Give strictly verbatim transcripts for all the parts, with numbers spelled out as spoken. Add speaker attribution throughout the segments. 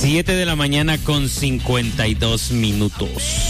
Speaker 1: siete de la mañana con cincuenta y dos minutos.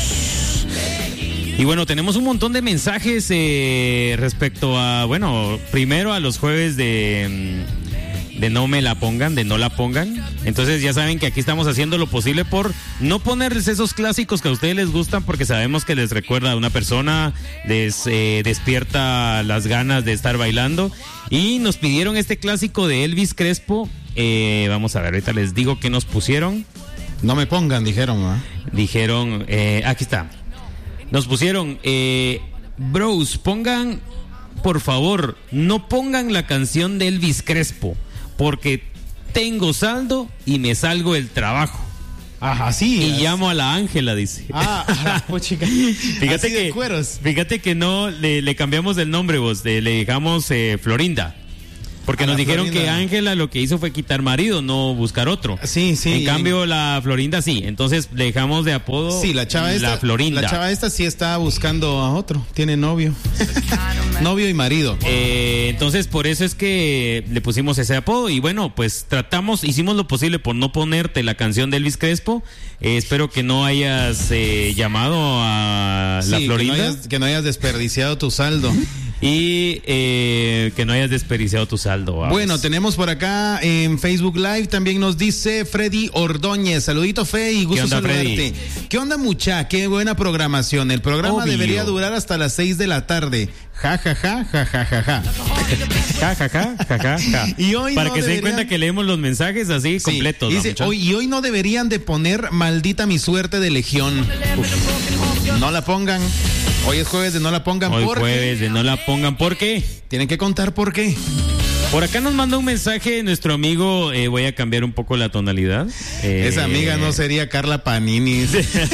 Speaker 1: Y bueno, tenemos un montón de mensajes eh, respecto a, bueno, primero a los jueves de, de no me la pongan, de no la pongan. Entonces ya saben que aquí estamos haciendo lo posible por no ponerles esos clásicos que a ustedes les gustan, porque sabemos que les recuerda a una persona, les eh, despierta las ganas de estar bailando. Y nos pidieron este clásico de Elvis Crespo. Eh, vamos a ver, ahorita les digo qué nos pusieron.
Speaker 2: No me pongan, dijeron, ¿no?
Speaker 1: Dijeron, eh, aquí está. Nos pusieron, eh, bros, pongan, por favor, no pongan la canción de Elvis Crespo, porque tengo saldo y me salgo del trabajo.
Speaker 2: Ajá, sí.
Speaker 1: Y
Speaker 2: es.
Speaker 1: llamo a la Ángela, dice.
Speaker 2: Ah, pues chica.
Speaker 1: Fíjate
Speaker 2: Así de
Speaker 1: que,
Speaker 2: cueros.
Speaker 1: fíjate que no, le, le cambiamos el nombre, vos, de, le dejamos eh, Florinda. Porque
Speaker 2: a
Speaker 1: nos dijeron
Speaker 2: Florinda.
Speaker 1: que Ángela lo que hizo fue quitar marido, no buscar otro.
Speaker 2: Sí, sí.
Speaker 1: En cambio, la Florinda sí. Entonces le dejamos de apodo
Speaker 2: Sí, la chava esta.
Speaker 1: la Florinda.
Speaker 2: La chava esta sí está buscando a otro. Tiene novio. Novio y marido.
Speaker 1: Eh, entonces, por eso es que le pusimos ese apodo. Y bueno, pues tratamos, hicimos lo posible por no ponerte la canción de Elvis Crespo. Eh, espero que no hayas eh, llamado a
Speaker 2: Sí,
Speaker 1: la Florinda.
Speaker 2: Que no, hayas, que no hayas desperdiciado tu saldo.
Speaker 1: Y eh, que no hayas desperdiciado tu saldo. Vamos.
Speaker 2: Bueno, tenemos por acá en Facebook Live, también nos dice Freddy Ordóñez. Saludito, Fe, y gusto
Speaker 1: ¿Qué onda,
Speaker 2: saludarte.
Speaker 1: Freddy?
Speaker 2: ¿Qué onda, mucha? Qué buena programación. El programa
Speaker 1: Obvio.
Speaker 2: debería durar hasta las seis de la tarde. Ja, ja, ja, ja, ja, ja, ja.
Speaker 1: Ja, ja, ja, ja, ja, ja.
Speaker 2: Y hoy
Speaker 1: Para
Speaker 2: no
Speaker 1: que se den
Speaker 2: deberían-
Speaker 1: cuenta que leemos los mensajes así
Speaker 2: Sí,
Speaker 1: completos. ¿no,
Speaker 2: dice,
Speaker 1: mucha?
Speaker 2: hoy, y hoy no deberían de poner Maldita mi suerte de Legión. Uf. No la pongan. Hoy es jueves de no la pongan.
Speaker 1: Hoy
Speaker 2: porque
Speaker 1: jueves de no la pongan. ¿Por qué?
Speaker 2: tienen que contar por qué.
Speaker 1: Por acá nos manda un mensaje nuestro amigo, eh, voy a cambiar un poco la tonalidad. Eh,
Speaker 2: Esa amiga no sería Carla Panini.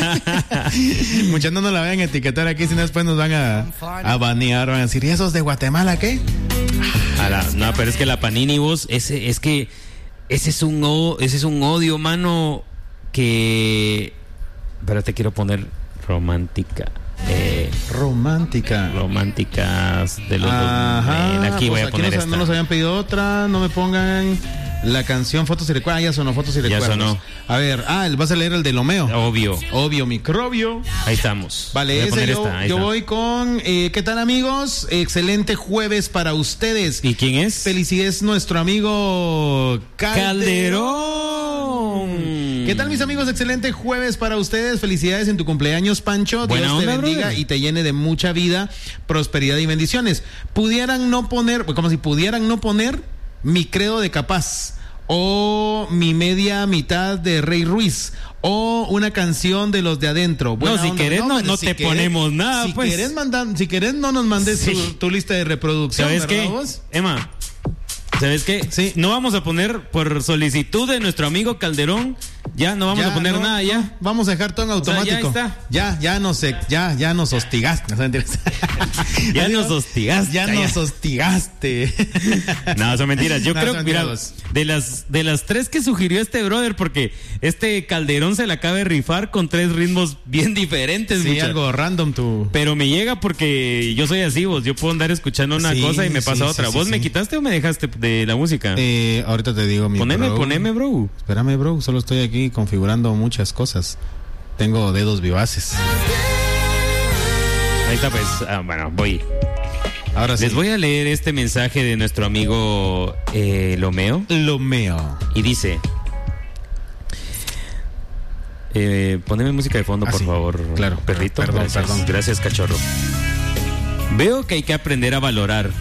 Speaker 2: Muchas no nos la vayan a etiquetar aquí, si no después nos van a, a banear, van a decir, ¿y esos de Guatemala qué?
Speaker 1: A la- no, pero es que la Panini, vos, ese, es que ese es un o- ese es un odio, mano, que... Pero te quiero poner romántica. Eh,
Speaker 2: Romántica.
Speaker 1: románticas de los
Speaker 2: Ajá,
Speaker 1: dos mil. Aquí
Speaker 2: pues
Speaker 1: voy a
Speaker 2: aquí
Speaker 1: poner
Speaker 2: nos,
Speaker 1: esta.
Speaker 2: no nos habían pedido otra, no me pongan la canción Fotos y Recuerdos. Ah, ya sonó Fotos y
Speaker 1: Ya
Speaker 2: Recuerdos.
Speaker 1: sonó.
Speaker 2: A ver, ah, vas a leer el de Lomeo.
Speaker 1: Obvio.
Speaker 2: Obvio, microbio.
Speaker 1: Ahí estamos.
Speaker 2: Vale,
Speaker 1: Voy a
Speaker 2: ese
Speaker 1: poner
Speaker 2: yo,
Speaker 1: esta, ahí
Speaker 2: yo
Speaker 1: está.
Speaker 2: voy con, eh, ¿qué tal, amigos? Excelente jueves para ustedes.
Speaker 1: ¿Y quién es?
Speaker 2: Felicidades nuestro amigo Calderón.
Speaker 1: Calderón.
Speaker 2: ¿Qué tal, mis amigos? Excelente jueves para ustedes. Felicidades en tu cumpleaños, Pancho.
Speaker 1: Buena
Speaker 2: Dios te
Speaker 1: onda,
Speaker 2: bendiga
Speaker 1: brother.
Speaker 2: y te llene de mucha vida, prosperidad y bendiciones. Pudieran no poner, como si pudieran no poner Mi credo de Capaz, o Mi media mitad de Rey Ruiz, o una canción de Los de Adentro. Buena
Speaker 1: No, si
Speaker 2: onda.
Speaker 1: querés, no-
Speaker 2: hombre,
Speaker 1: no te ponemos nada,
Speaker 2: si
Speaker 1: pues.
Speaker 2: Querés mandar, si querés, no nos mandes
Speaker 1: Sí.
Speaker 2: tu, tu lista de reproducción.
Speaker 1: ¿Sabes
Speaker 2: ¿verdad,
Speaker 1: qué?
Speaker 2: vos?
Speaker 1: Emma, ¿sabes qué?
Speaker 2: Sí.
Speaker 1: No vamos a poner por solicitud de nuestro amigo Calderón, ya no vamos
Speaker 2: Ya,
Speaker 1: a poner
Speaker 2: no,
Speaker 1: nada, ya.
Speaker 2: no, vamos a dejar todo en
Speaker 1: sea, ya
Speaker 2: automático.
Speaker 1: está.
Speaker 2: Ya, ya nos, ya, ya nos hostigaste. ¿No?
Speaker 1: Ya nos hostigaste.
Speaker 2: Ya nos hostigaste.
Speaker 1: No, son mentiras. Yo
Speaker 2: No,
Speaker 1: creo
Speaker 2: son
Speaker 1: que, mira,
Speaker 2: mentiras.
Speaker 1: de las, de las tres que sugirió este brother, porque este Calderón se la acaba de rifar con tres ritmos bien diferentes,
Speaker 2: Sí,
Speaker 1: mucha.
Speaker 2: algo random tú.
Speaker 1: Pero me llega porque yo soy así, vos. Yo puedo andar escuchando una
Speaker 2: Sí,
Speaker 1: cosa y me pasa
Speaker 2: sí,
Speaker 1: otra.
Speaker 2: sí, sí,
Speaker 1: ¿Vos
Speaker 2: sí.
Speaker 1: me quitaste o me dejaste de la música?
Speaker 2: Eh, ahorita te digo mi
Speaker 1: poneme,
Speaker 2: bro.
Speaker 1: poneme, bro.
Speaker 2: Espérame, bro. Solo estoy aquí configurando muchas cosas. Tengo dedos vivaces.
Speaker 1: Ahí está, pues. Ah, bueno, voy.
Speaker 2: Ahora sí.
Speaker 1: Les voy a leer este mensaje de nuestro amigo eh, Lomeo.
Speaker 2: Lomeo.
Speaker 1: Y dice... Eh, poneme música de fondo,
Speaker 2: Ah,
Speaker 1: por
Speaker 2: sí.
Speaker 1: favor.
Speaker 2: Claro.
Speaker 1: Perrito.
Speaker 2: Perdón,
Speaker 1: gracias.
Speaker 2: perdón.
Speaker 1: Gracias, cachorro. Veo que hay que aprender a valorar.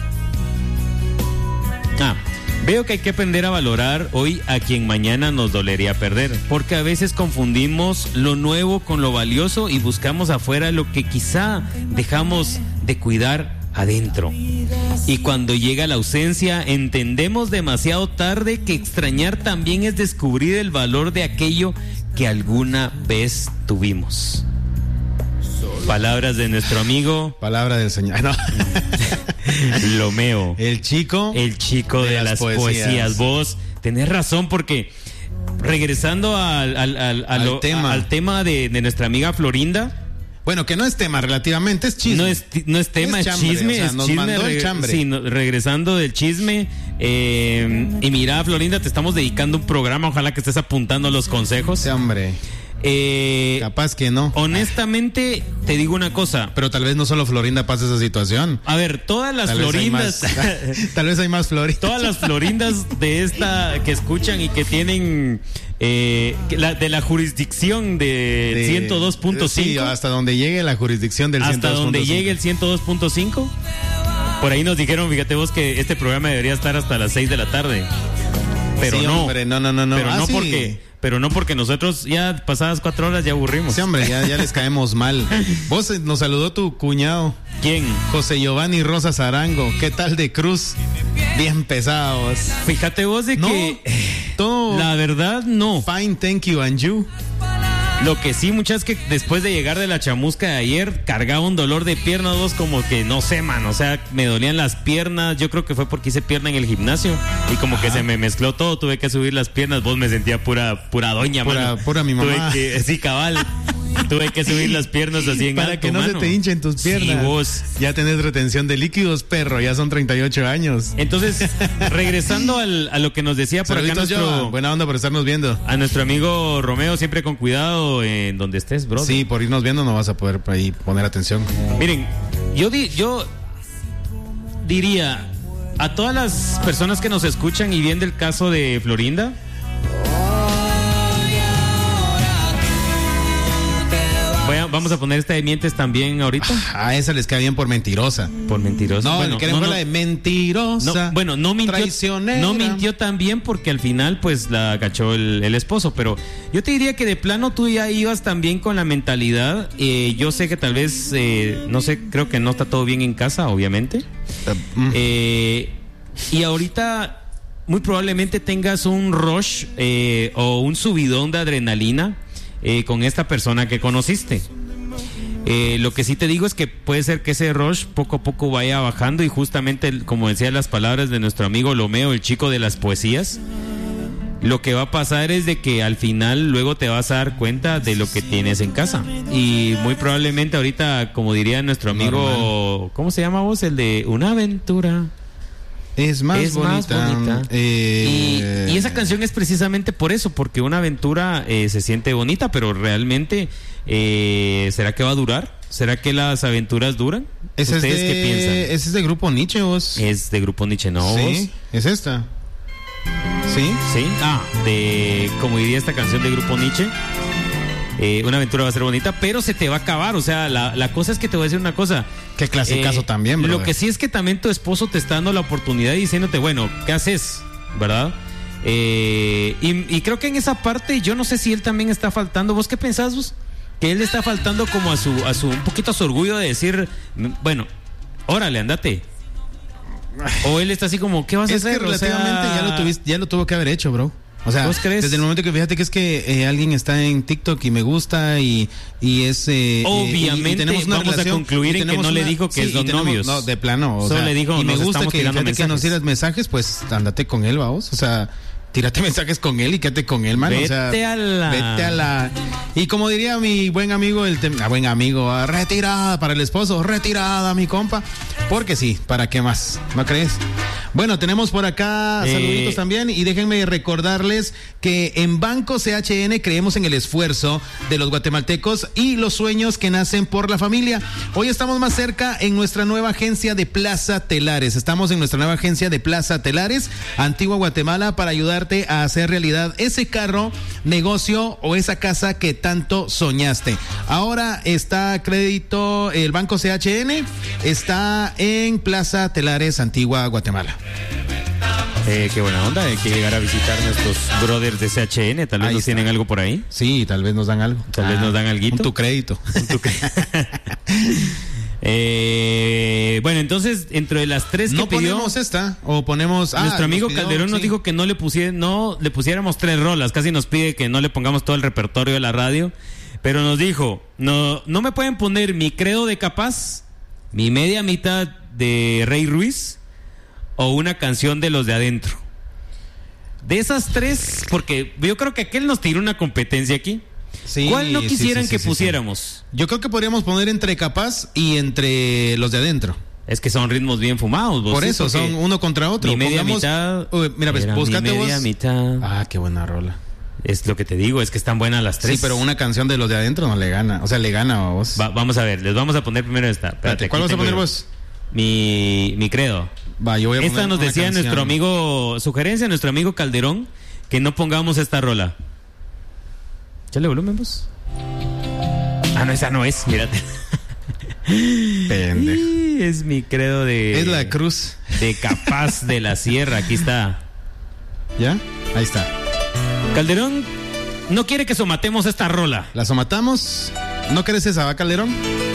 Speaker 1: Ah, veo que hay que aprender a valorar hoy a quien mañana nos dolería perder, porque a veces confundimos lo nuevo con lo valioso y buscamos afuera lo que quizá dejamos de cuidar adentro. Y cuando llega la ausencia, entendemos demasiado tarde que extrañar también es descubrir el valor de aquello que alguna vez tuvimos. Palabras de nuestro amigo
Speaker 2: Palabra del Señor. No.
Speaker 1: Lomeo.
Speaker 2: El chico.
Speaker 1: El chico de,
Speaker 2: de
Speaker 1: las,
Speaker 2: las
Speaker 1: poesías.
Speaker 2: poesías.
Speaker 1: Vos tenés razón, porque regresando al, al, al,
Speaker 2: Al
Speaker 1: lo-
Speaker 2: tema.
Speaker 1: al tema de, de nuestra amiga Florinda,
Speaker 2: Bueno, que no es tema relativamente, es chisme.
Speaker 1: no es, ti- no es tema, es,
Speaker 2: chambre,
Speaker 1: chisme,
Speaker 2: o sea,
Speaker 1: es
Speaker 2: nos
Speaker 1: chisme.
Speaker 2: mandó el
Speaker 1: reg-
Speaker 2: chambre.
Speaker 1: sí, no- regresando del chisme, Eh, y mira, Florinda, te estamos dedicando un programa, ojalá que estés apuntando los consejos.
Speaker 2: Sí, hombre.
Speaker 1: Eh,
Speaker 2: Capaz que no.
Speaker 1: Honestamente, te digo una cosa.
Speaker 2: Pero tal vez no solo Florinda pasa esa situación.
Speaker 1: A ver, todas las
Speaker 2: Tal
Speaker 1: Florindas.
Speaker 2: Vez hay más, tal vez hay más Florindas.
Speaker 1: Todas las Florindas de esta que escuchan y que tienen eh, la, de la jurisdicción de, de ciento dos punto cinco.
Speaker 2: Sí, hasta donde llegue la jurisdicción del ciento dos punto cinco.
Speaker 1: Hasta donde llegue el ciento dos punto cinco. Por ahí nos dijeron, fíjate vos, que este programa debería estar hasta las seis de la tarde. Pero
Speaker 2: sí,
Speaker 1: no.
Speaker 2: Hombre, no, no, no, no.
Speaker 1: Pero
Speaker 2: ah,
Speaker 1: no
Speaker 2: sí.
Speaker 1: porque. Pero no porque nosotros ya pasadas cuatro horas ya aburrimos.
Speaker 2: Sí, hombre, ya, ya les caemos mal. Vos eh, nos saludó tu cuñado.
Speaker 1: ¿Quién?
Speaker 2: José Giovanni Rosas Arango. ¿Qué tal de Cruz? Bien pesados.
Speaker 1: Fíjate vos de
Speaker 2: no,
Speaker 1: que
Speaker 2: todo
Speaker 1: la verdad no.
Speaker 2: Fine, thank you, and you.
Speaker 1: Lo que sí, muchas que después de llegar de la chamusca de ayer, cargaba un dolor de pierna, dos como que no sé, man, o sea, me dolían las piernas, yo creo que fue porque hice pierna en el gimnasio y como Ajá. que se me mezcló todo, tuve que subir las piernas, vos me sentía pura pura doña,
Speaker 2: pura,
Speaker 1: mano.
Speaker 2: Pura mi mamá.
Speaker 1: Tuve que, sí, cabal. Tuve que subir las piernas así en
Speaker 2: Para
Speaker 1: alto,
Speaker 2: que no
Speaker 1: mano.
Speaker 2: se te hinchen tus piernas.
Speaker 1: Sí, vos.
Speaker 2: Ya tenés retención de líquidos, perro. Ya son treinta y ocho años.
Speaker 1: Entonces, regresando al, a lo que nos decía por
Speaker 2: Saluditos,
Speaker 1: acá nuestro...
Speaker 2: Joa. Buena onda por estarnos viendo.
Speaker 1: A nuestro amigo Romeo, siempre con cuidado en donde estés, bro.
Speaker 2: Sí, por irnos viendo no vas a poder ahí poner atención.
Speaker 1: Miren, yo, di, yo diría a todas las personas que nos escuchan y viendo el caso de Florinda... Vamos a poner esta de mientes también ahorita.
Speaker 2: Ah, esa les queda bien por mentirosa.
Speaker 1: Por mentirosa.
Speaker 2: No,
Speaker 1: bueno,
Speaker 2: queremos
Speaker 1: no, no,
Speaker 2: la de mentirosa.
Speaker 1: No, bueno, no mintió.
Speaker 2: Traicionera.
Speaker 1: No mintió también porque al final pues la agachó el, el esposo. Pero yo te diría que de plano tú ya ibas también con la mentalidad. Eh, yo sé que tal vez, eh, no sé, creo que no está todo bien en casa, obviamente. Uh, eh, y ahorita muy probablemente tengas un rush eh, o un subidón de adrenalina. Eh, con esta persona que conociste. Eh, lo que sí te digo es que puede ser que ese rush poco a poco vaya bajando y justamente, como decían las palabras de nuestro amigo Lomeo, el chico de las poesías, lo que va a pasar es de que al final luego te vas a dar cuenta de lo que tienes en casa. Y muy probablemente ahorita, como diría nuestro amigo, normal. ¿Cómo se llama vos? El de Una Aventura.
Speaker 2: Es más
Speaker 1: es
Speaker 2: bonita.
Speaker 1: Más bonita.
Speaker 2: Eh...
Speaker 1: Y, y esa canción es precisamente por eso, porque una aventura eh, se siente bonita, pero realmente, eh, ¿será que va a durar? ¿Será que las aventuras duran?
Speaker 2: ¿Ese
Speaker 1: ¿Ustedes
Speaker 2: es de,
Speaker 1: qué piensan?
Speaker 2: ¿Ese es de Grupo Nietzsche, vos?
Speaker 1: Es de Grupo Nietzsche, ¿no?
Speaker 2: Sí,
Speaker 1: vos?
Speaker 2: es esta. ¿Sí?
Speaker 1: Sí, ah, de, como diría esta canción de Grupo Nietzsche. Eh, una aventura va a ser bonita, pero se te va a acabar. O sea, la, la cosa es que te voy a decir una cosa.
Speaker 2: Qué clasicazo eh, también, bro.
Speaker 1: Lo que sí es que también tu esposo te está dando la oportunidad y diciéndote, bueno, ¿qué haces? ¿Verdad? Eh, y, y creo que en esa parte, yo no sé si él también está faltando. ¿Vos qué pensás, vos? Que él le está faltando como a su, a su, un poquito a su orgullo de decir, bueno, órale, andate. O él está así como, ¿qué vas a
Speaker 2: es
Speaker 1: hacer?
Speaker 2: Es que relativamente
Speaker 1: o sea...
Speaker 2: ya lo tuviste, ya lo tuvo que haber hecho, bro. O sea,
Speaker 1: ¿vos crees?
Speaker 2: Desde el momento que fíjate que es que eh, alguien está en TikTok y me gusta y, y es... Eh,
Speaker 1: obviamente,
Speaker 2: y, y tenemos una
Speaker 1: vamos
Speaker 2: relación,
Speaker 1: a concluir en que no una, le dijo que sí, son
Speaker 2: tenemos,
Speaker 1: novios.
Speaker 2: No, de plano. O
Speaker 1: Solo
Speaker 2: sea,
Speaker 1: le dijo,
Speaker 2: y me gusta que,
Speaker 1: fíjate
Speaker 2: que nos tiras mensajes, pues ándate con él, vamos. O sea... Tírate mensajes con él y quédate con él, man.
Speaker 1: Vete
Speaker 2: o sea,
Speaker 1: a la...
Speaker 2: Vete a la... Y como diría mi buen amigo, el tem... ah, buen amigo, ah, retirada para el esposo, retirada, mi compa. Porque sí, ¿para qué más? ¿No crees? Bueno, tenemos por acá eh... saluditos también y déjenme recordarles que en Banco C H N creemos en el esfuerzo de los guatemaltecos y los sueños que nacen por la familia. Hoy estamos más cerca en nuestra nueva agencia de Plaza Telares. Estamos en nuestra nueva agencia de Plaza Telares, Antigua Guatemala, para ayudar a hacer realidad ese carro, negocio o esa casa que tanto soñaste. Ahora está a crédito el Banco C H N, está en Plaza Telares, Antigua Guatemala.
Speaker 1: Eh, qué buena onda, hay que llegar a visitar nuestros brothers de C H N, tal vez nos tienen algo por ahí.
Speaker 2: Sí, tal vez nos dan algo.
Speaker 1: Tal ah, vez nos dan alguito.
Speaker 2: Un tu crédito. Un tu crédito.
Speaker 1: Eh, bueno, entonces, entre las tres que
Speaker 2: no
Speaker 1: pidió,
Speaker 2: ponemos esta o ponemos. Ah,
Speaker 1: nuestro amigo
Speaker 2: nos pidió,
Speaker 1: Calderón sí. nos dijo que no le pusiera, no le pusiéramos tres rolas. Casi nos pide que no le pongamos todo el repertorio de la radio, pero nos dijo no, no me pueden poner Mi Credo de Capaz, Mi Media Mitad de Rey Ruiz o una canción de Los de Adentro. De esas tres, porque yo creo que aquel nos tiró una competencia aquí.
Speaker 2: Sí,
Speaker 1: ¿cuál no quisieran
Speaker 2: sí, sí,
Speaker 1: que
Speaker 2: sí,
Speaker 1: pusiéramos?
Speaker 2: Sí. Yo creo que podríamos poner entre Capaz y entre Los de Adentro.
Speaker 1: Es que son ritmos bien fumados. ¿Vos?
Speaker 2: Por
Speaker 1: Sí,
Speaker 2: eso,
Speaker 1: porque
Speaker 2: son uno contra otro.
Speaker 1: Mi media
Speaker 2: Pongamos-
Speaker 1: mitad.
Speaker 2: Uy, mira, pues,
Speaker 1: era
Speaker 2: búscate
Speaker 1: mi media
Speaker 2: vos.
Speaker 1: mitad.
Speaker 2: Ah, qué buena rola.
Speaker 1: Es lo que te digo, es que están buenas las tres.
Speaker 2: Sí, pero una canción de los de adentro no le gana. O sea, le gana a vos.
Speaker 1: Va- vamos a ver, les vamos a poner primero esta.
Speaker 2: Espérate,
Speaker 1: Espérate,
Speaker 2: ¿cuál
Speaker 1: aquí
Speaker 2: vas a
Speaker 1: tengo
Speaker 2: poner
Speaker 1: yo.
Speaker 2: vos?
Speaker 1: Mi, mi credo.
Speaker 2: Va, yo voy a
Speaker 1: Esta
Speaker 2: poner
Speaker 1: nos
Speaker 2: una
Speaker 1: decía
Speaker 2: canción.
Speaker 1: nuestro amigo, sugerencia de nuestro amigo Calderón, que no pongamos esta rola. Échale volumen, vos. Ah, no, esa no es, mírate.
Speaker 2: Pendejo.
Speaker 1: Y es mi credo de...
Speaker 2: Es la cruz.
Speaker 1: De Capaz de la Sierra, aquí está.
Speaker 2: ¿Ya? Ahí está.
Speaker 1: Calderón no quiere que somatemos esta rola.
Speaker 2: ¿La somatamos? ¿No querés esa, va, Calderón?